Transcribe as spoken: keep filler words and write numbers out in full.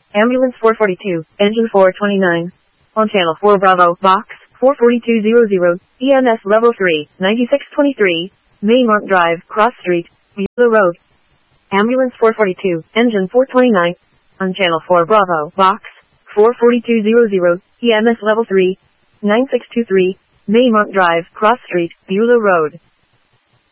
Ambulance four forty-two, engine four twenty-nine. On channel four Bravo, box four forty-two hundred, E M S level three, ninety-six twenty-three, Mainmark Drive, Cross Street, Beulah Road. Ambulance four forty-two, engine four twenty-nine. On channel four Bravo, box four forty-two hundred, E M S level three, nine six two three, Mainmark Drive, Cross Street, Beulah Road.